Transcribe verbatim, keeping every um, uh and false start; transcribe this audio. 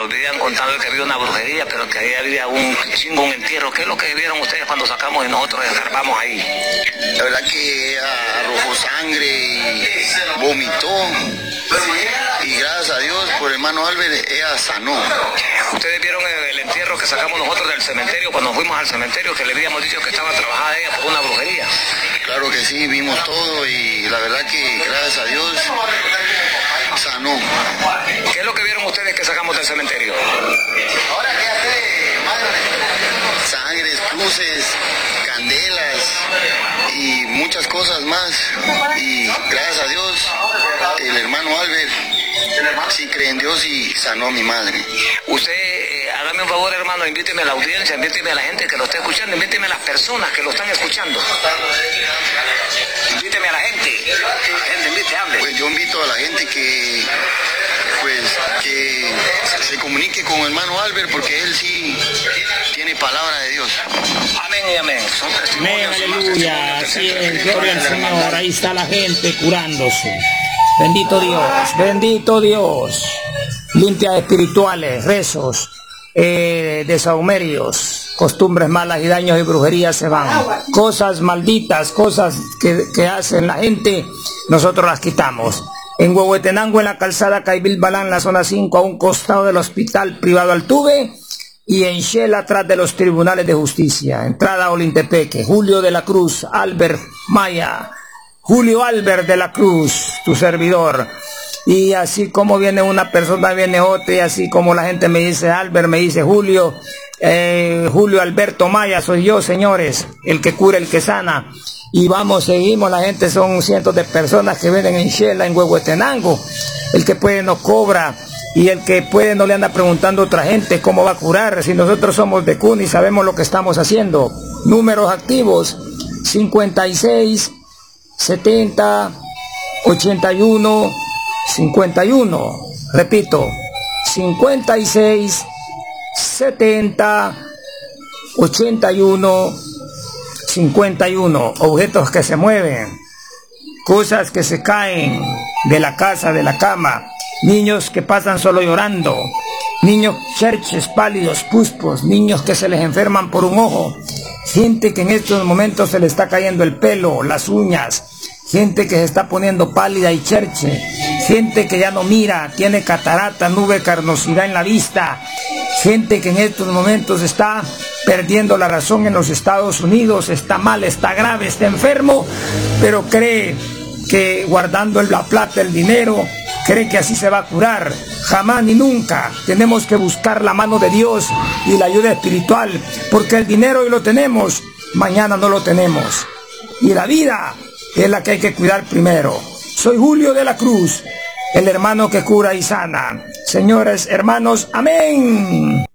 nos vivían contando que había una brujería, pero que ahí había un chingo, un entierro. ¿Qué es lo que vieron ustedes cuando sacamos y nosotros escarbamos ahí? La verdad que arrojó sangre y vomitó. Y gracias a Dios, por el hermano Albert, ella sanó. ¿Ustedes vieron el entierro que sacamos nosotros del cementerio cuando fuimos al cementerio, que le habíamos dicho que estaba trabajada ella por una brujería? Claro que sí, vimos todo y la verdad que gracias a Dios sanó. ¿Qué es lo que vieron ustedes que sacamos del cementerio? Sangres, cruces, candelas y muchas cosas más. Y gracias a Dios, el hermano Albert sí cree en Dios y sanó a mi madre. Usted, eh, hágame un favor, hermano, invíteme a la audiencia, invíteme a la gente que lo está escuchando, invíteme a las personas que lo están escuchando. Invíteme a la gente, a la gente, invite, hable. Pues yo invito a la gente que, pues, que se comunique con el hermano Albert, porque él sí tiene palabra de Dios. Amén y amén. Son testimonios. Amén, aleluya. Así es, gloria al Señor. Ahí está la gente curándose. Bendito Dios, bendito Dios. Limpias espirituales, rezos, eh, desahumerios, costumbres malas y daños y brujerías se van. Cosas malditas, cosas que, que hacen la gente, nosotros las quitamos. En Huehuetenango, en la calzada Caibil Balán, la zona cinco, a un costado del hospital privado Altuve, y en Shell, atrás de los tribunales de justicia. Entrada a Olintepeque. Julio de la Cruz, Albert Maya. Julio Albert de la Cruz, tu servidor. Y así como viene una persona, viene otra, y así como la gente me dice Albert, me dice Julio, eh, Julio Alberto Maya, soy yo, señores, el que cura, el que sana. Y vamos, seguimos, la gente son cientos de personas que vienen en Shela, en Huehuetenango. El que puede no cobra, y el que puede no le anda preguntando a otra gente cómo va a curar. Si nosotros somos de CUNY, sabemos lo que estamos haciendo. Números activos, cincuenta y seis, setenta, ochenta y uno, cincuenta y uno. Repito, cincuenta y seis, setenta, ochenta y uno, cincuenta y uno. Objetos que se mueven, cosas que se caen de la casa, de la cama, niños que pasan solo llorando, niños cherches, pálidos, puspos, niños que se les enferman por un ojo, gente que en estos momentos se le está cayendo el pelo, las uñas, gente que se está poniendo pálida y cherche, gente que ya no mira, tiene catarata, nube, carnosidad en la vista, gente que en estos momentos está perdiendo la razón en los Estados Unidos, está mal, está grave, está enfermo, pero cree que guardando la plata, el dinero, cree que así se va a curar. Jamás ni nunca. Tenemos que buscar la mano de Dios y la ayuda espiritual, porque el dinero hoy lo tenemos, mañana no lo tenemos. Y la vida es la que hay que cuidar primero. Soy Julio de la Cruz, el hermano que cura y sana. Señores, hermanos, amén.